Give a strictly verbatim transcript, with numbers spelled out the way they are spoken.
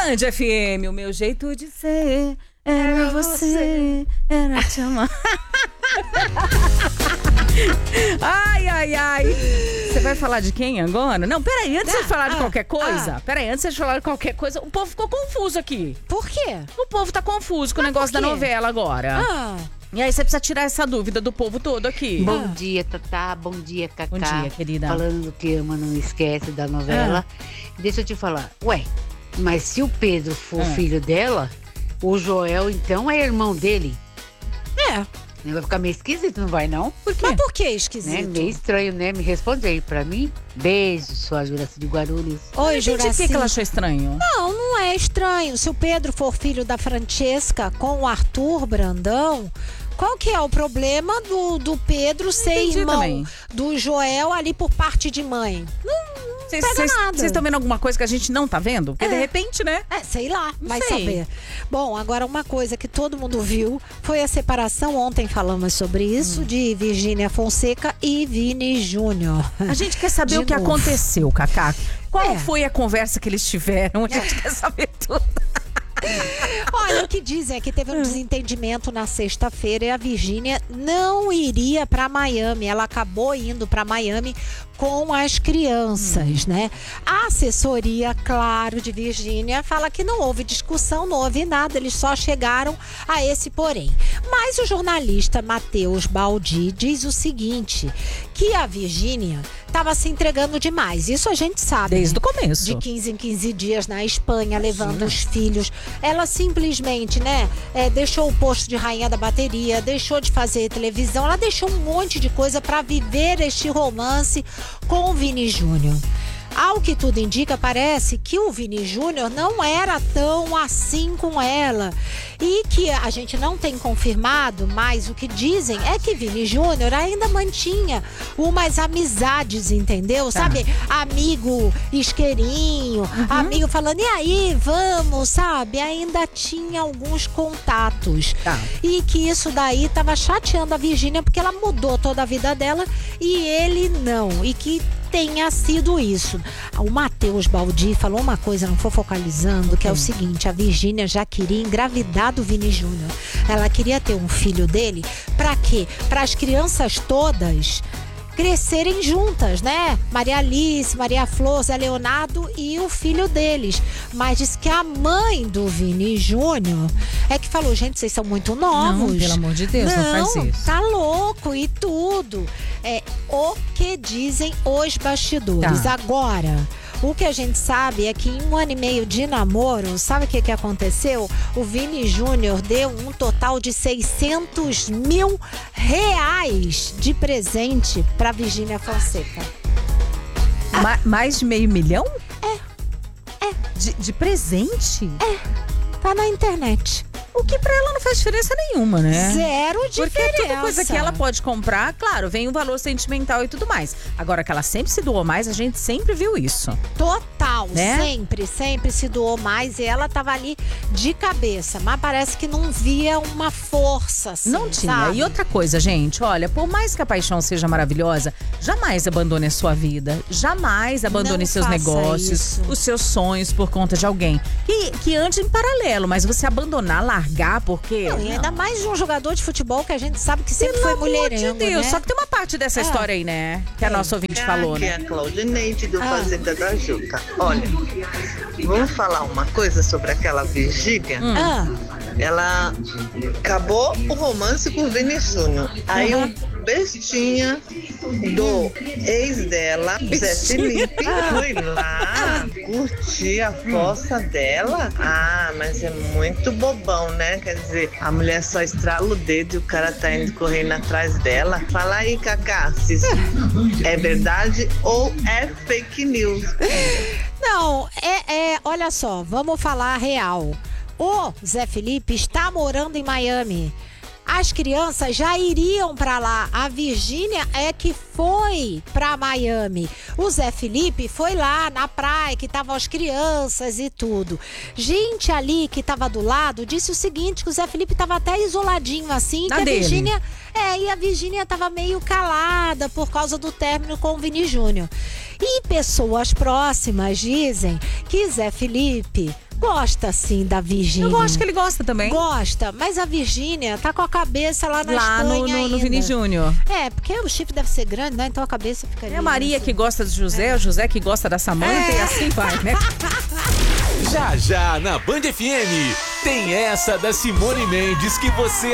Band F M, o meu jeito de ser era você, era te amar. Ai, ai, ai. Você vai falar de quem agora? Não, peraí, antes ah, de falar ah, de qualquer coisa, ah. peraí, antes de falar de qualquer coisa, o povo ficou confuso aqui. Por quê? O povo tá confuso com Mas o negócio da novela agora. Ah. E aí você precisa tirar essa dúvida do povo todo aqui. Bom ah. dia, Tatá. Bom dia, Cacá. Bom dia, querida. Falando que ama, não esquece da novela. Ah. Deixa eu te falar. Ué, mas se o Pedro for ah. filho dela, o Joel, então, é irmão dele? É. Vai ficar meio esquisito, não vai, não? Por quê? Mas por que esquisito? Né? Meio estranho, né? Me responde aí pra mim. Beijo, sua Juraci de Guarulhos. Oi, Juraci. Por que ela achou estranho? Não, não é estranho. Se o Pedro for filho da Francesca com o Arthur Brandão, qual que é o problema do, do Pedro ser irmão também. do Joel ali por parte de mãe? Não. Vocês estão vendo alguma coisa que a gente não tá vendo? Porque é. de repente, né? É, sei lá, não vai sei. saber. Bom, agora uma coisa que todo mundo viu foi a separação, ontem falamos sobre isso, hum. de Virgínia Fonseca e Vini Júnior. A gente quer saber de o que novo. aconteceu, Cacá. Qual é. foi a conversa que eles tiveram? A gente é. quer saber tudo. Olha, o que dizem é que teve um desentendimento na sexta-feira e a Virgínia não iria para Miami. Ela acabou indo para Miami com as crianças, hum. né? A assessoria, claro, de Virgínia fala que não houve discussão, não houve nada, eles só chegaram a esse porém. Mas o jornalista Matheus Baldi diz o seguinte, que a Virgínia estava se entregando demais. Isso a gente sabe. Desde né? o começo. De quinze em quinze dias na Espanha, levando Sim. os filhos. Ela simplesmente, né, é, deixou o posto de rainha da bateria, deixou de fazer televisão, ela deixou um monte de coisa para viver este romance com o Vini Júnior. Ao que tudo indica, parece que o Vini Júnior não era tão assim com ela. E que a gente não tem confirmado, mas o que dizem é que Vini Júnior ainda mantinha umas amizades, entendeu? Tá. Sabe? Amigo isqueirinho, uhum. amigo falando, e aí, vamos, sabe? Ainda tinha alguns contatos. Tá. E que isso daí tava chateando a Virgínia, porque ela mudou toda a vida dela e ele não. E que tenha sido isso. O Matheus Baldi falou uma coisa, não for focalizando, que hum. é o seguinte, a Virgínia já queria engravidar do Vini Júnior. Ela queria ter um filho dele, pra quê? Para as crianças todas crescerem juntas, né? Maria Alice, Maria Flor, Zé Leonardo e o filho deles. Mas diz que a mãe do Vini Júnior é que falou, gente, vocês são muito novos. Não, pelo amor de Deus, não, não faz isso. Tá louco e tudo. É o que dizem os bastidores. Tá. Agora, o que a gente sabe é que em um ano e meio de namoro, sabe o que, que aconteceu? O Vini Júnior deu um total de seiscentos mil reais de presente pra Virgínia Fonseca. Ma- mais de meio milhão? É. É. De, de presente? É. Tá na internet. O que pra ela não faz diferença nenhuma, né? Zero diferença. Porque toda coisa que ela pode comprar, claro, vem o valor sentimental e tudo mais. Agora que ela sempre se doou mais, a gente sempre viu isso. Total, né? sempre, sempre se doou mais e ela tava ali de cabeça, mas parece que não via uma força, assim, não tinha. sabe? E outra coisa, gente, olha, por mais que a paixão seja maravilhosa, jamais abandone a sua vida, jamais abandone não seus negócios, isso. os seus sonhos por conta de alguém. Que, que ande em paralelo, mas você abandonar, largar, porque... Não, e ainda mais de um jogador de futebol que a gente sabe que sempre Pelo foi mulherengo, amor de Deus, né? Só que tem uma parte dessa é. história aí, né? Que a nossa ouvinte Aqui falou, né? né? Aqui é a Claudineide do Ah. Fazenda da Juca. Olha, vamos falar uma coisa sobre aquela Virgínia? Hum. Ah. Ela acabou o romance com o Vini Júnior. Aí Uhum. um bestinha do ex dela, Zé Felipe, foi lá curtir a fossa dela. Ah, mas é muito bobão, né? Quer dizer, a mulher só estrala o dedo e o cara tá indo correndo atrás dela. Fala aí, Cacá, se isso é verdade ou é fake news? Não, é, é, olha só, vamos falar a real. O Zé Felipe está morando em Miami. As crianças já iriam pra lá. A Virgínia é que foi pra Miami. O Zé Felipe foi lá na praia, que estavam as crianças e tudo. Gente ali que tava do lado disse o seguinte, que o Zé Felipe tava até isoladinho assim, Na que a dele. Virgínia... É, e a Virgínia tava meio calada por causa do término com o Vini Júnior. E pessoas próximas dizem que Zé Felipe gosta, sim, da Virgínia. Eu acho que ele gosta também. Gosta, mas a Virgínia tá com a cabeça lá na lá Espanha no, no, ainda. no Vini Júnior. É, porque o chifre deve ser grande, né? Então a cabeça fica ali. É a Maria assim. que gosta do José, o José que gosta da Samanta É. e assim vai, né? Já já na Band F M tem essa da Simone Mendes que você